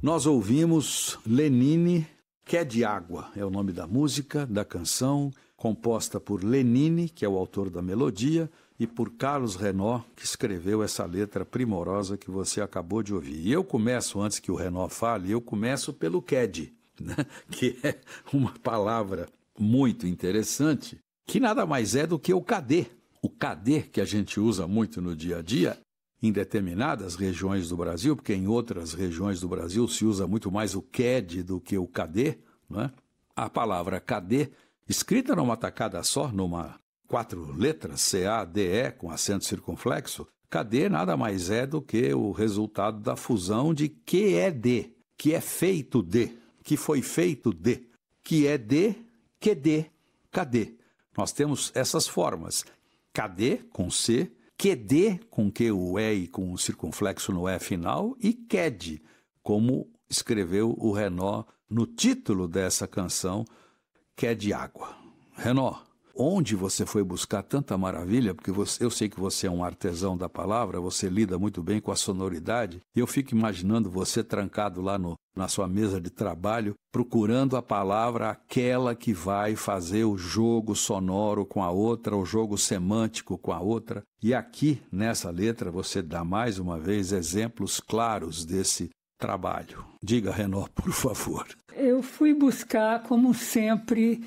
Nós ouvimos Lenine, Quer de Água, é o nome da música, da canção, composta por Lenine, que é o autor da melodia, e por Carlos Renaud, que escreveu essa letra primorosa que você acabou de ouvir. E eu começo, antes que o Renaud fale, eu começo pelo qued, né? Que é uma palavra muito interessante, que nada mais é do que o cadê. O cadê que a gente usa muito no dia a dia, em determinadas regiões do Brasil, porque em outras regiões do Brasil se usa muito mais o qued do que o cadê, né? A palavra cadê, escrita numa tacada só, numa 4 letras, C-A-D-E, com acento circunflexo, cadê nada mais é do que o resultado da fusão de que é de, que é feito de, que foi feito de, que é de, que de, cadê. Nós temos essas formas, cadê com C, que de com que o E e com o circunflexo no E final, e qued, como escreveu o Renaud no título dessa canção, Quer de Água. Renaud, onde você foi buscar tanta maravilha? Porque eu sei que você é um artesão da palavra, você lida muito bem com a sonoridade, e eu fico imaginando você trancado lá na sua mesa de trabalho, procurando a palavra, aquela que vai fazer o jogo sonoro com a outra, o jogo semântico com a outra. E aqui, nessa letra, você dá mais uma vez exemplos claros desse trabalho. Diga, Renaud, por favor. Eu fui buscar, como sempre,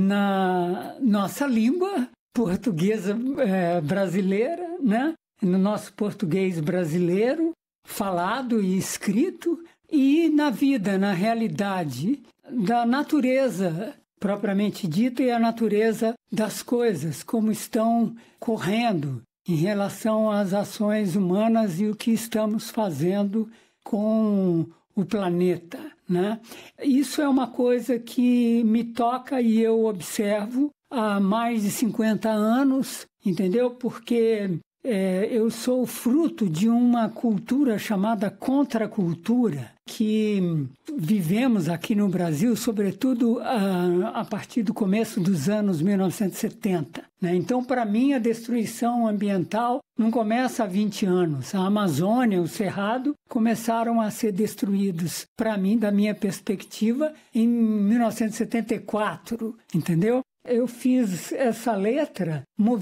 na nossa língua portuguesa brasileira, né? No nosso português brasileiro, falado e escrito, e na vida, na realidade da natureza propriamente dita e a natureza das coisas, como estão correndo em relação às ações humanas e o que estamos fazendo com o planeta, né? Isso é uma coisa que me toca e eu observo há mais de 50 anos, entendeu? Porque eu sou fruto de uma cultura chamada contracultura, que vivemos aqui no Brasil, sobretudo a partir do começo dos anos 1970. Né? Então, para mim, a destruição ambiental não começa há 20 anos. A Amazônia, o Cerrado, começaram a ser destruídos, para mim, da minha perspectiva, em 1974, entendeu? Eu fiz essa letra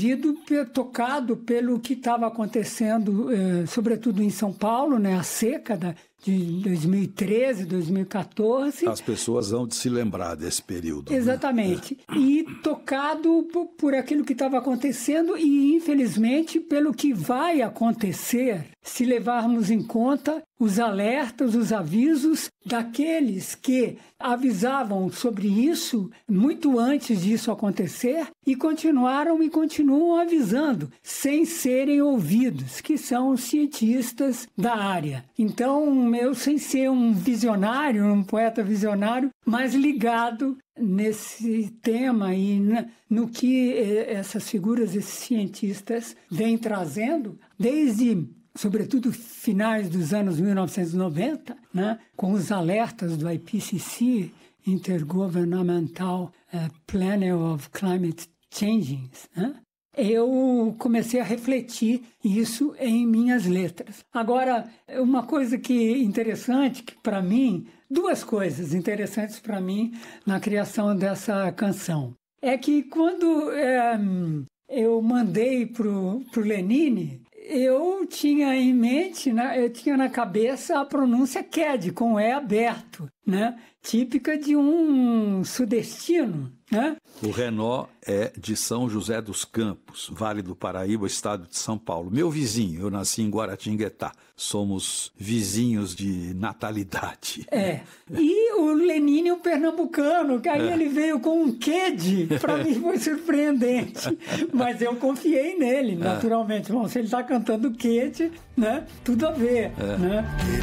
tocado pelo que estava acontecendo, sobretudo em São Paulo, né? A seca de 2013, 2014. As pessoas vão de se lembrar desse período. Exatamente. Né? E tocado por aquilo que estava acontecendo e, infelizmente, pelo que vai acontecer se levarmos em conta os alertas, os avisos daqueles que avisavam sobre isso muito antes disso acontecer e continuaram e continuam avisando, sem serem ouvidos, que são os cientistas da área. Então, eu, sem ser um visionário, um poeta visionário, mas ligado nesse tema e no que essas figuras, esses cientistas vêm trazendo, desde sobretudo finais dos anos 1990, né, com os alertas do IPCC, Intergovernmental Panel of Climate Change, né? Eu comecei a refletir isso em minhas letras. Agora, uma coisa interessante que para mim, duas coisas interessantes para mim na criação dessa canção, é que quando eu mandei pro Lenine, eu tinha em mente, né, eu tinha na cabeça a pronúncia qued, com E aberto, né, típica de um sudestino, né? O Renaud é de São José dos Campos, Vale do Paraíba, estado de São Paulo. Meu vizinho, eu nasci em Guaratinguetá. Somos vizinhos de natalidade. E o Lenine, o pernambucano, que aí ele veio com um qued, para mim foi surpreendente. Mas eu confiei nele, naturalmente. Bom, se ele está cantando qued, né, tudo a ver. Né?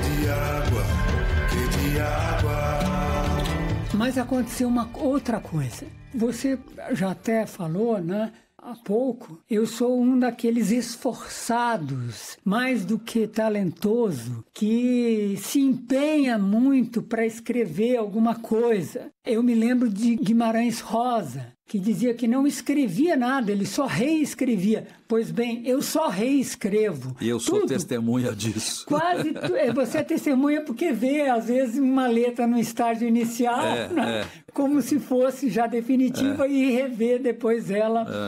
Que de água. Mas aconteceu uma outra coisa. Você já até falou, né? Há pouco, eu sou um daqueles esforçados, mais do que talentoso, que se empenha muito para escrever alguma coisa. Eu me lembro de Guimarães Rosa, que dizia que não escrevia nada, ele só reescrevia. Pois bem, eu só reescrevo. E eu sou testemunha disso. Quase você é testemunha porque vê, às vezes, uma letra no estágio inicial, né? Como se fosse já definitiva, e rever depois ela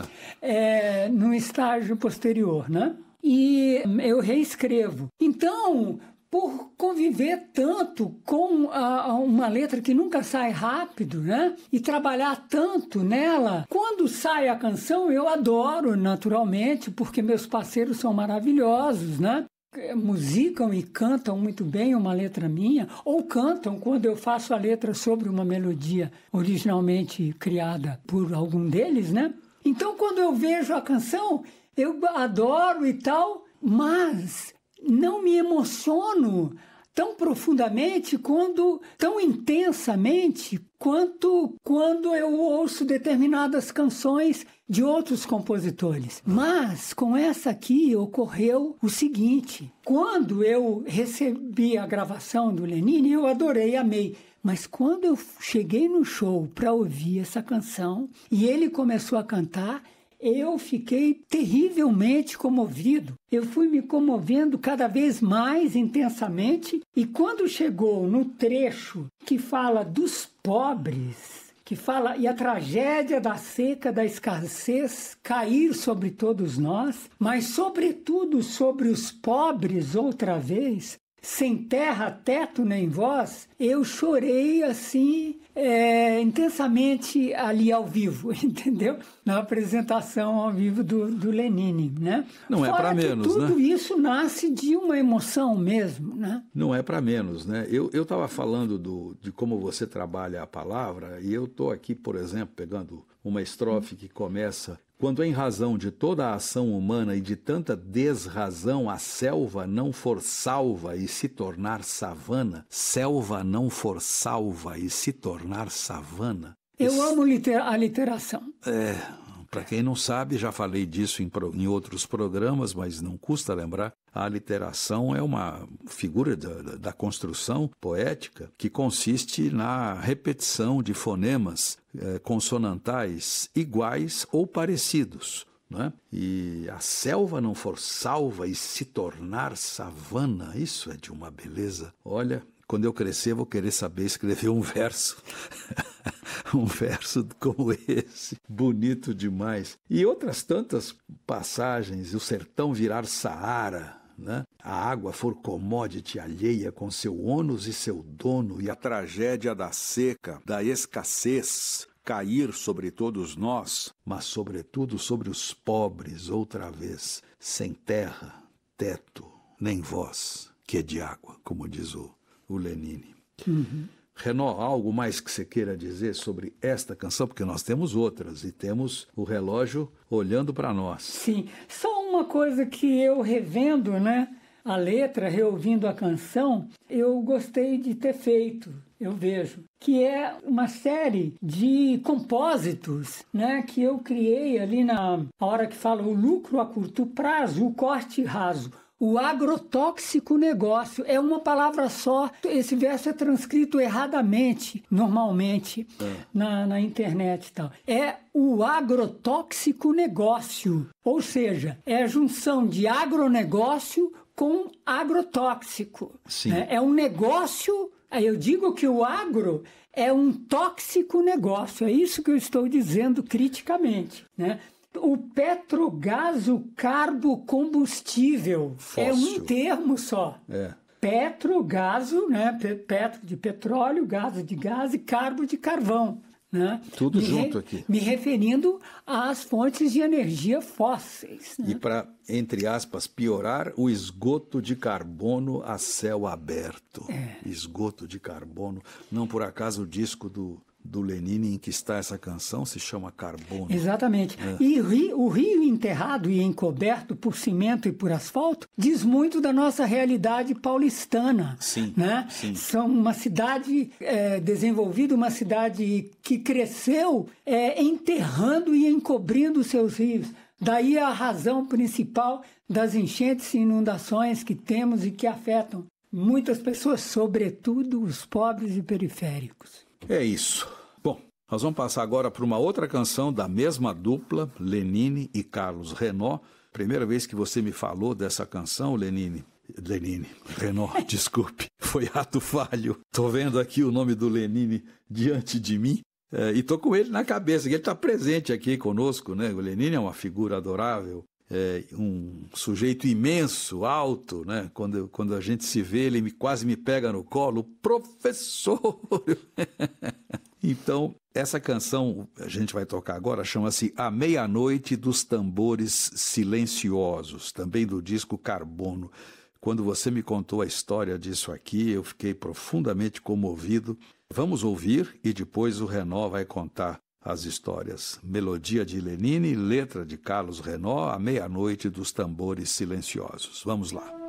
no estágio posterior, né? E eu reescrevo. Então, por conviver tanto com uma letra que nunca sai rápido, né? E trabalhar tanto nela, quando sai a canção, eu adoro, naturalmente, porque meus parceiros são maravilhosos, né? Musicam e cantam muito bem uma letra minha, ou cantam quando eu faço a letra sobre uma melodia originalmente criada por algum deles, né? Então, quando eu vejo a canção, eu adoro e tal, mas não me emociono tão profundamente, tão intensamente, quanto quando eu ouço determinadas canções de outros compositores. Mas com essa aqui ocorreu o seguinte: quando eu recebi a gravação do Lenine, eu adorei, amei. Mas quando eu cheguei no show para ouvir essa canção e ele começou a cantar, eu fiquei terrivelmente comovido. Eu fui me comovendo cada vez mais intensamente, e quando chegou no trecho que fala dos pobres, que fala e a tragédia da seca, da escassez cair sobre todos nós, mas sobretudo sobre os pobres outra vez, sem terra, teto nem voz, eu chorei assim intensamente ali ao vivo, entendeu? Na apresentação ao vivo do Lenine, né? Não é para menos, tudo, né? Tudo isso nasce de uma emoção mesmo, né? Não é para menos, né? Eu estava falando de como você trabalha a palavra, e eu estou aqui, por exemplo, pegando uma estrofe que começa: quando em razão de toda a ação humana e de tanta desrazão a selva não for salva e se tornar savana, selva não for salva e se tornar savana. Eu amo a literação. Para quem não sabe, já falei disso em outros programas, mas não custa lembrar, a aliteração é uma figura da construção poética que consiste na repetição de fonemas consonantais iguais ou parecidos, né? E a selva não for salva e se tornar savana, isso é de uma beleza. Olha, quando eu crescer, vou querer saber escrever um verso. Um verso como esse, bonito demais. E outras tantas passagens: o sertão virar Saara, né? A água for commodity alheia com seu ônus e seu dono, e a tragédia da seca, da escassez, cair sobre todos nós, mas sobretudo sobre os pobres outra vez, sem terra, teto, nem voz, que é de água, como diz o Lenine. Renaud, algo mais que você queira dizer sobre esta canção? Porque nós temos outras e temos o relógio olhando para nós. Sim, só uma coisa que eu revendo, né, a letra, reouvindo a canção, eu gostei de ter feito, eu vejo, que é uma série de compósitos, né, que eu criei ali na hora que fala o lucro a curto prazo, o corte raso. O agrotóxico negócio é uma palavra só. Esse verso é transcrito erradamente, normalmente, na internet e tal. É o agrotóxico negócio, ou seja, é a junção de agronegócio com agrotóxico. Sim. É um negócio. Aí eu digo que o agro é um tóxico negócio. É isso que eu estou dizendo criticamente, né? O petrogaso carbocombustível é um termo só. Petrogaso, né? Petro de petróleo, gaso de gás e carbo de carvão. Né? Tudo junto aqui. Me referindo às fontes de energia fósseis. Né? E para, entre aspas, piorar, o esgoto de carbono a céu aberto. Esgoto de carbono. Não por acaso o disco do Lenine em que está essa canção se chama Carbono. Exatamente. E o rio enterrado e encoberto por cimento e por asfalto diz muito da nossa realidade paulistana. Sim, né? sim. São uma cidade desenvolvida, uma cidade que cresceu enterrando e encobrindo seus rios. Daí a razão principal das enchentes e inundações que temos e que afetam muitas pessoas, sobretudo os pobres e periféricos. É isso. Bom, Nós vamos passar agora para uma outra canção da mesma dupla, Lenine e Carlos Renaud. Primeira vez que você me falou dessa canção, Lenine, Renaud, desculpe, foi ato falho. Estou vendo aqui o nome do Lenine diante de mim e estou com ele na cabeça, que ele está presente aqui conosco, né? O Lenine é uma figura adorável, um sujeito imenso, alto, né? Quando a gente se vê, ele quase me pega no colo, professor! Então, essa canção a gente vai tocar agora chama-se A Meia-Noite dos Tambores Silenciosos, também do disco Carbono. Quando você me contou a história disso aqui, eu fiquei profundamente comovido. Vamos ouvir e depois o Renaud vai contar as histórias. Melodia de Lenine, letra de Carlos Renaud, A Meia-Noite dos Tambores Silenciosos. Vamos lá.